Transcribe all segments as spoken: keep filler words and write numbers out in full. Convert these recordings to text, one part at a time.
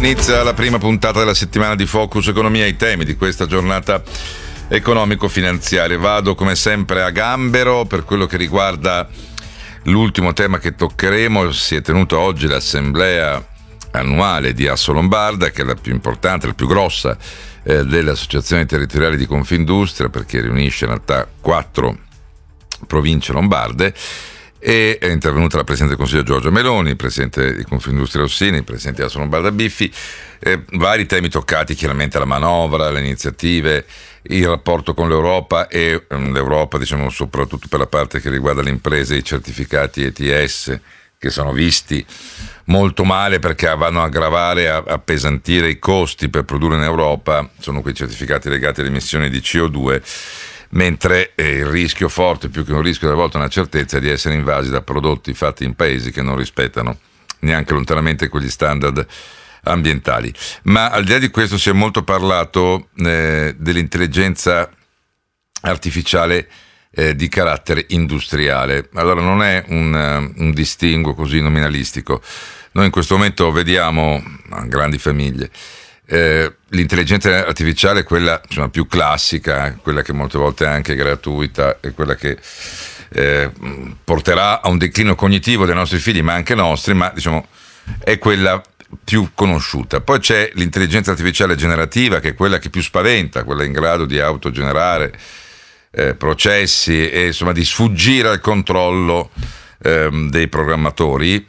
Inizia la prima puntata della settimana di Focus Economia. I temi di questa giornata economico-finanziaria. Vado come sempre a gambero per quello che riguarda l'ultimo tema che toccheremo. Si è tenuta oggi l'assemblea annuale di Assolombarda, che è la più importante, la più grossa eh, delle associazioni territoriali di Confindustria, perché riunisce in realtà quattro province lombarde. E è intervenuta la Presidente del Consiglio Giorgia Meloni, il Presidente di Confindustria Rossini, il Presidente di Assolombarda Biffi, eh, vari temi toccati, chiaramente la manovra, le iniziative, il rapporto con l'Europa e um, l'Europa, diciamo, soprattutto per la parte che riguarda le imprese, i certificati E T S, che sono visti molto male perché vanno a aggravare, a appesantire i costi per produrre in Europa. Sono quei certificati legati alle emissioni di C O due, mentre eh, il rischio forte, più che un rischio, delle volte una certezza, è di essere invasi da prodotti fatti in paesi che non rispettano neanche lontanamente quegli standard ambientali. Ma al di là di questo si è molto parlato eh, dell'intelligenza artificiale eh, di carattere industriale. Allora non è un, uh, un distinguo così nominalistico. Noi in questo momento vediamo grandi famiglie. Eh, l'intelligenza artificiale è quella, insomma, più classica, quella che molte volte è anche gratuita, è quella che eh, porterà a un declino cognitivo dei nostri figli, ma anche nostri, ma diciamo è quella più conosciuta. Poi c'è l'intelligenza artificiale generativa, che è quella che più spaventa, quella in grado di autogenerare eh, processi e insomma di sfuggire al controllo eh, dei programmatori.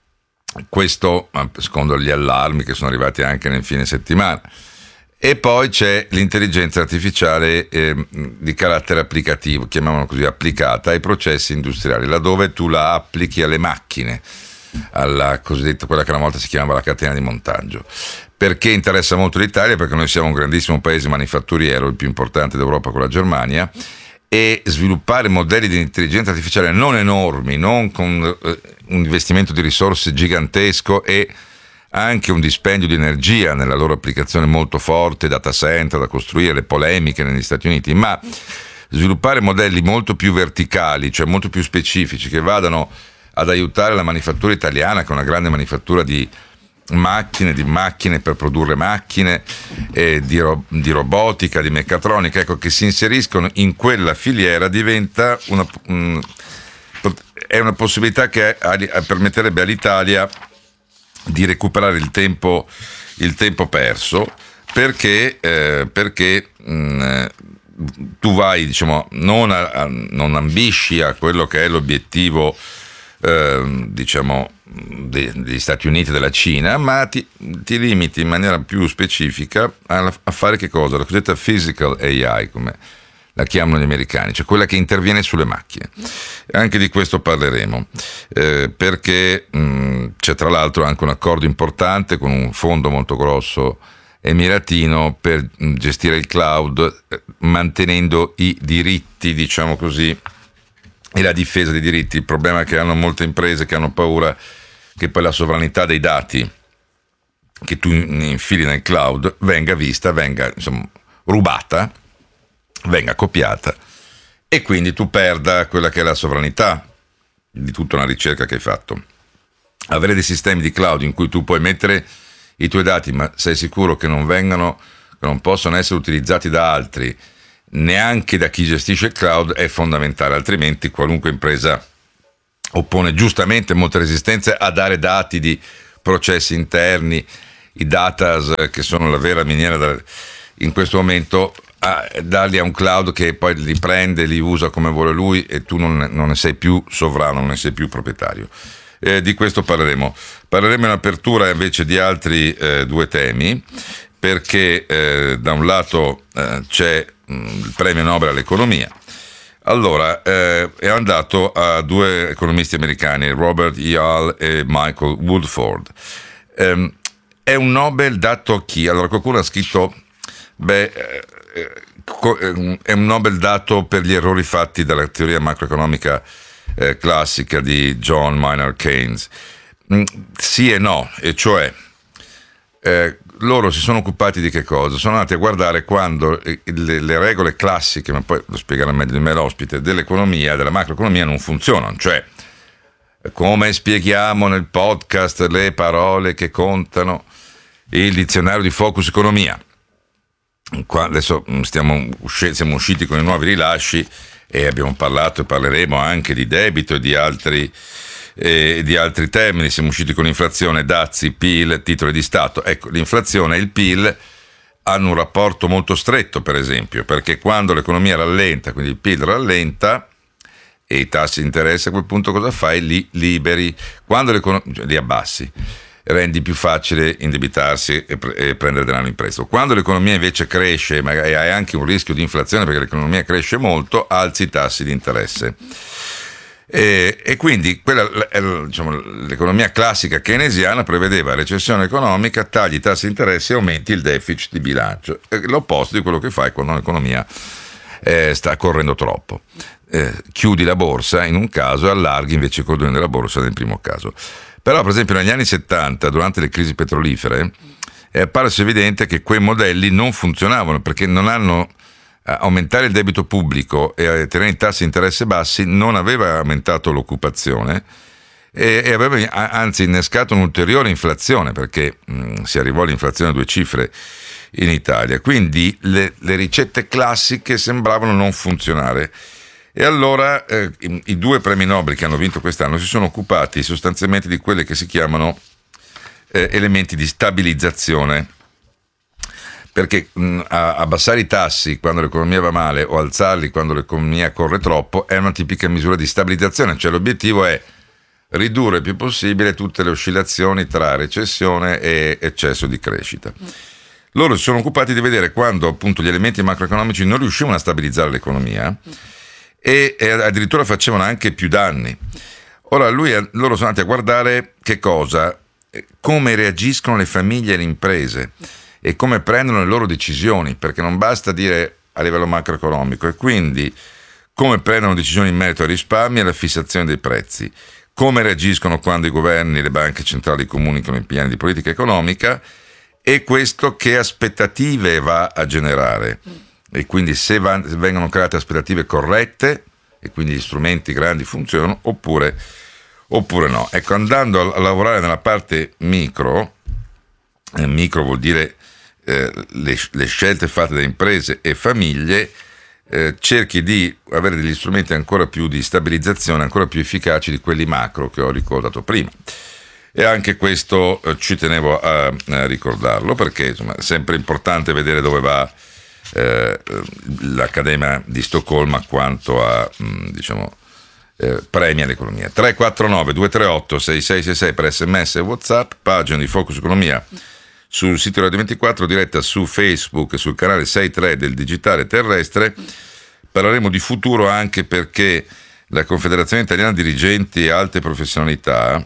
Questo secondo gli allarmi che sono arrivati anche nel fine settimana. E poi c'è l'intelligenza artificiale eh, di carattere applicativo, chiamiamola così, applicata ai processi industriali, laddove tu la applichi alle macchine, alla cosiddetta, quella che una volta si chiamava la catena di montaggio. Perché interessa molto l'Italia? Perché noi siamo un grandissimo paese manifatturiero, il più importante d'Europa con la Germania, e sviluppare modelli di intelligenza artificiale non enormi, non con eh, un investimento di risorse gigantesco e anche un dispendio di energia nella loro applicazione molto forte, data center da costruire, le polemiche negli Stati Uniti, ma sviluppare modelli molto più verticali, cioè molto più specifici, che vadano ad aiutare la manifattura italiana, che è una grande manifattura di macchine, di macchine per produrre macchine, eh, di, ro- di robotica, di meccatronica, ecco, che si inseriscono in quella filiera, diventa una, um, è una possibilità che a- permetterebbe all'Italia di recuperare il tempo, il tempo perso, perché, eh, perché mh, tu vai, diciamo, non, a, a, non ambisci a quello che è l'obiettivo eh, diciamo degli Stati Uniti e della Cina, ma ti, ti limiti in maniera più specifica a, a fare che cosa? La cosiddetta physical A I, come la chiamano gli americani, cioè quella che interviene sulle macchine. Anche di questo parleremo, eh, perché mh, c'è tra l'altro anche un accordo importante con un fondo molto grosso emiratino per gestire il cloud, eh, mantenendo i diritti, diciamo così, e la difesa dei diritti. Il problema è che hanno molte imprese che hanno paura che poi la sovranità dei dati che tu infili nel cloud venga vista, venga insomma rubata, venga copiata, e quindi tu perda quella che è la sovranità di tutta una ricerca che hai fatto. Avere dei sistemi di cloud in cui tu puoi mettere i tuoi dati, ma sei sicuro che non vengano, che non possono essere utilizzati da altri, neanche da chi gestisce il cloud, è fondamentale. Altrimenti qualunque impresa oppone giustamente molte resistenze a dare dati di processi interni, i datas, che sono la vera miniera da, in questo momento, a darli a un cloud che poi li prende, li usa come vuole lui, e tu non, non ne sei più sovrano, non ne sei più proprietario. Eh, di questo parleremo. Parleremo in apertura invece di altri eh, due temi, perché eh, da un lato eh, c'è mh, il premio Nobel all'economia. Allora, eh, è andato a due economisti americani, Robert Eyal e Michael Woodford. Eh, è un Nobel dato a chi? Allora, qualcuno ha scritto, beh, eh, eh, è un Nobel dato per gli errori fatti dalla teoria macroeconomica eh, classica di John Maynard Keynes. Mm, sì e no, e cioè, eh, loro si sono occupati di che cosa? Sono andati a guardare quando le, le regole classiche, ma poi lo spiegherà meglio di me l'ospite, dell'economia, della macroeconomia non funzionano, cioè come spieghiamo nel podcast le parole che contano, il dizionario di Focus Economia. Qua adesso stiamo usci- siamo usciti con i nuovi rilasci e abbiamo parlato e parleremo anche di debito e di altri, eh, di altri termini. Siamo usciti con inflazione, dazi, P I L, titoli di Stato. Ecco, l'inflazione e il P I L hanno un rapporto molto stretto, per esempio, perché quando l'economia rallenta, quindi il P I L rallenta e i tassi di interesse, a quel punto cosa fai? Li liberi, quando l'economia li abbassi, rendi più facile indebitarsi e, pre- e prendere denaro in prestito. Quando l'economia invece cresce, magari hai anche un rischio di inflazione perché l'economia cresce molto, alzi i tassi di interesse. E, e quindi quella, diciamo, l'economia classica keynesiana prevedeva recessione economica, tagli i tassi di interesse e aumenti il deficit di bilancio. È l'opposto di quello che fai quando l'economia eh, sta correndo troppo. Eh, chiudi la borsa in un caso e allarghi invece i cordoni della borsa nel primo caso. Però per esempio negli anni settanta, durante le crisi petrolifere, è apparso evidente che quei modelli non funzionavano perché non hanno eh, aumentare il debito pubblico e tenere i tassi di interesse bassi non aveva aumentato l'occupazione e, e aveva anzi innescato un'ulteriore inflazione perché mh, si arrivò all'inflazione a due cifre in Italia. Quindi le, le ricette classiche sembravano non funzionare. E allora eh, i, i due premi Nobel che hanno vinto quest'anno si sono occupati sostanzialmente di quelle che si chiamano eh, elementi di stabilizzazione, perché mh, a, abbassare i tassi quando l'economia va male o alzarli quando l'economia corre troppo è una tipica misura di stabilizzazione, cioè l'obiettivo è ridurre il più possibile tutte le oscillazioni tra recessione e eccesso di crescita. Loro si sono occupati di vedere quando appunto gli elementi macroeconomici non riuscivano a stabilizzare l'economia e addirittura facevano anche più danni. Ora lui, loro sono andati a guardare che cosa, come reagiscono le famiglie e le imprese e come prendono le loro decisioni, perché non basta dire a livello macroeconomico, e quindi come prendono decisioni in merito ai risparmi e alla fissazione dei prezzi, come reagiscono quando i governi e le banche centrali comunicano i piani di politica economica e questo che aspettative va a generare. E quindi se van, vengono create aspettative corrette e quindi gli strumenti grandi funzionano oppure, oppure no. Ecco, andando a, a lavorare nella parte micro, eh, micro vuol dire eh, le, le scelte fatte da imprese e famiglie, eh, cerchi di avere degli strumenti ancora più di stabilizzazione, ancora più efficaci di quelli macro che ho ricordato prima. E anche questo eh, ci tenevo a, a ricordarlo perché insomma è sempre importante vedere dove va Eh, l'Accademia di Stoccolma quanto a mh, diciamo eh, premia l'economia. Tre quattro nove due tre otto sei sei sei sei per sms e WhatsApp, pagina di Focus Economia sul sito Radio ventiquattro, diretta su Facebook e sul canale sei tre del digitale terrestre. Parleremo di futuro anche perché la Confederazione Italiana Dirigenti e Alte Professionalità,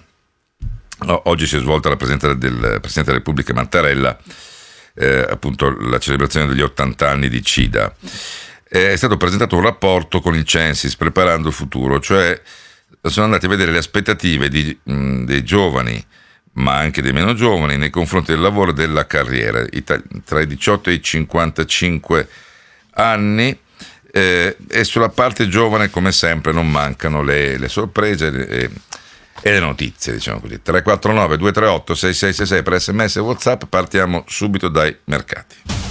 no, oggi si è svolta la presenza del Presidente della Repubblica Mattarella, Eh, appunto la celebrazione degli ottanta anni di CIDA. Eh, è stato presentato un rapporto con il Censis Preparando il futuro, cioè sono andati a vedere le aspettative di, mh, dei giovani ma anche dei meno giovani nei confronti del lavoro e della carriera Ita- tra i diciotto e i cinquantacinque anni, eh, e sulla parte giovane come sempre non mancano le, le sorprese e, e le notizie, diciamo così. Tre quattro nove due tre otto sei sei sei sei per sms e WhatsApp. Partiamo subito dai mercati.